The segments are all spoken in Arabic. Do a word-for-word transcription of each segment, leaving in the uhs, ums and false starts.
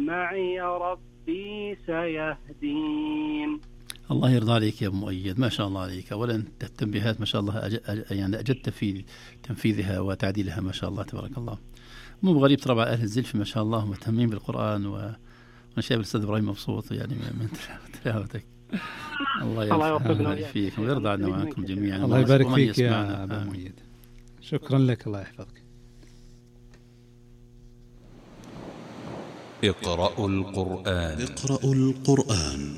معي ربي سيهدين. الله يرضى عليك يا أبو مؤيد، ما شاء الله عليك. أولا التنبيهات ما شاء الله أج... أج... يعني أجدت في تنفيذها وتعديلها ما شاء الله تبارك الله. مو غريب ترى أهل الزلف ما شاء الله مهتمين بالقرآن، وأنا شايف الأستاذ إبراهيم مبسوط يعني من تلاوتك. الله يبارك فيك ويرضى عنا وعنكم جميعا. الله يبارك فيك يا أبو مؤيد، شكرا لك، الله يحفظك. اقرأوا القرآن. اقرأوا القرآن.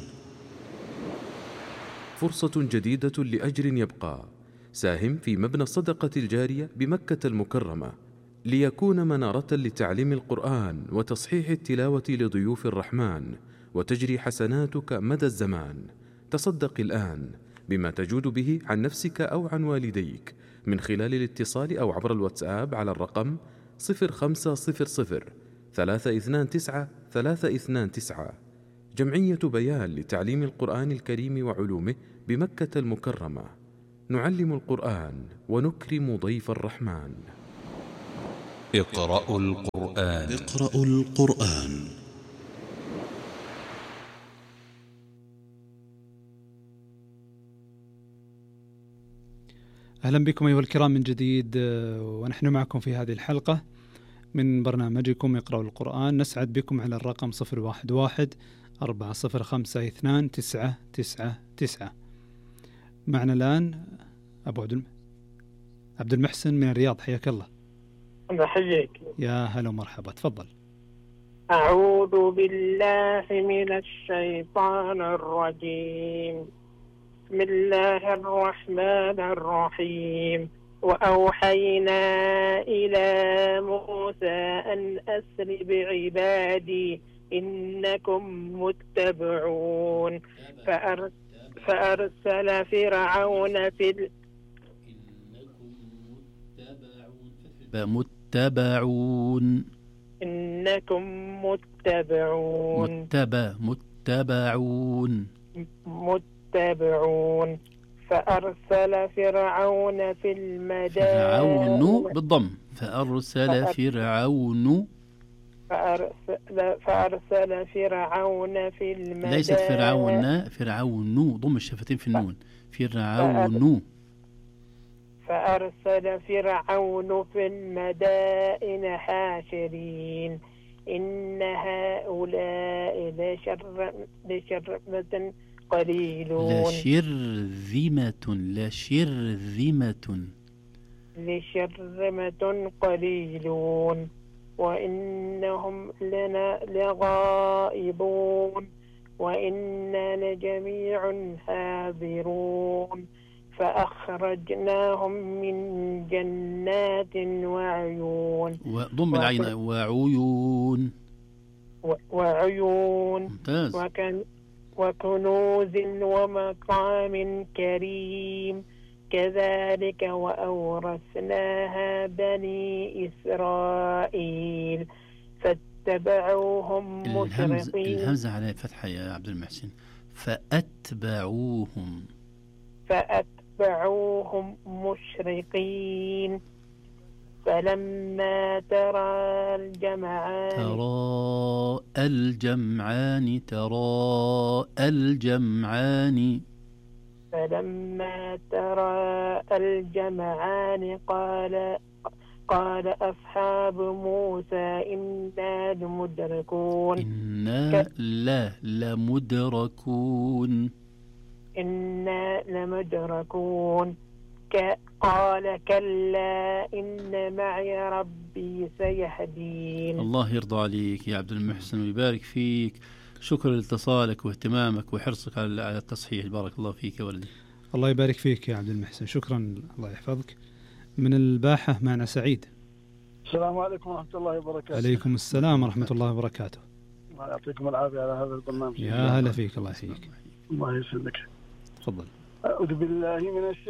فرصة جديدة لأجر يبقى. ساهم في مبنى الصدقة الجارية بمكة المكرمة ليكون منارة لتعليم القرآن وتصحيح التلاوة لضيوف الرحمن، وتجري حسناتك مدى الزمان. تصدق الآن بما تجود به عن نفسك أو عن والديك من خلال الاتصال أو عبر الواتساب على الرقم صفر خمسة صفر صفر ثلاثة اثنان تسعة ثلاثة اثنان تسعة. جمعية بيان لتعليم القرآن الكريم وعلومه بمكة المكرمة. نعلم القرآن ونكرم ضيف الرحمن. اقرأوا القرآن. اقرأوا القرآن. أهلا بكم أيها الكرام من جديد، ونحن معكم في هذه الحلقة من برنامجكم اقرأوا القرآن. نسعد بكم على الرقم صفر واحد واحد أربعة صفر خمسة اثنان تسعة تسعة تسعة. معنا الآن أبو عبد المحسن من الرياض، حياك الله. الله يحييك. يا هلا ومرحبا، تفضل. أعوذ بالله من الشيطان الرجيم. بسم الله الرحمن الرحيم. وأوحينا إلى موسى أن أسر بعبادي إنكم متبعون. فأر... فأرسل فرعون في ال... متبعون إنكم متبعون متبع متبعون متبعون فأرسل فرعون في المدائن فرعون بالضم فأرسل فرعون فأرسل, فأرسل فرعون في المدائن ليست فرعون فرعون ضم الشفتين في النون فرعون فأرسل فرعون في المدائن حاشرين إن هؤلاء لشر لشرذمة قليلون لشرذمة لشرذمة لشرذمة قليلون وإنهم لنا لغائبون وإنا لجميع حاذرون فأخرجناهم من جنات وعيون وضم العين وعيون وعيون ممتاز وكن وكنوز ومقام كريم كذلك وأورثناها بني إسرائيل فاتبعوهم مشرقين. الهمزة على فتحة يا عبد المحسن. فأتبعوهم فأتبعوهم مشرقين فلما ترى الجمعان ترى الجمعان ترى الجمعان فلما ترى الجمعان قال قال أصحاب موسى إنا لمدركون إنا لا لمدركون إنا لمدركون قال كلا إن معي ربي سيهدين. الله يرضى عليك يا عبد المحسن ويبارك فيك. شكرا لاتصالك واهتمامك وحرصك على التصحيح. بارك الله فيك يا ولدي. الله يبارك فيك يا عبد المحسن، شكرا، الله يحفظك. من الباحة معنا سعيد. السلام عليكم ورحمة الله وبركاته. عليكم السلام ورحمة الله وبركاته. الله يعطيكم العافية على هذا البرنامج. يا هلا فيك، الله يحييك. الله يسلمك. تفضل. أعوذ بالله من الشيطان